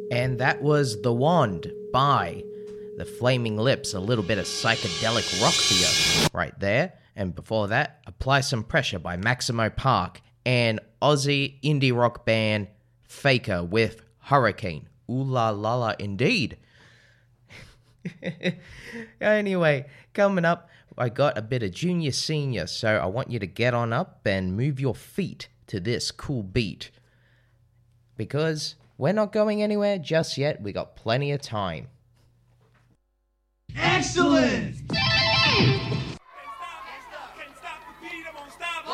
And that was The Wand by The Flaming Lips, a little bit of psychedelic rock for you right there. And before that, Apply Some Pressure by Maximo Park and Aussie indie rock band Faker with Hurricane. Ooh la la la indeed. Anyway, coming up, I got a bit of junior senior, so I want you to get on up and move your feet to this cool beat. Because we're not going anywhere just yet, we got plenty of time. Excellent!